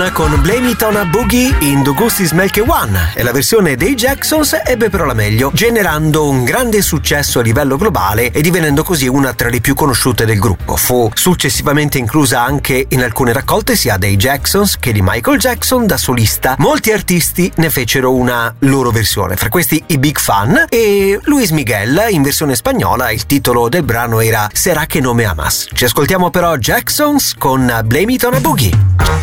Con Blame It on a Boogie in Do Gustis Melke One, e la versione dei Jacksons ebbe però la meglio, generando un grande successo a livello globale e divenendo così una tra le più conosciute del gruppo. Fu successivamente inclusa anche in alcune raccolte sia dei Jacksons che di Michael Jackson da solista. Molti artisti ne fecero una loro versione, fra questi i Big Fun e Luis Miguel. In versione spagnola il titolo del brano era Será que no me amas. Ci ascoltiamo però Jacksons con Blame It on a Boogie.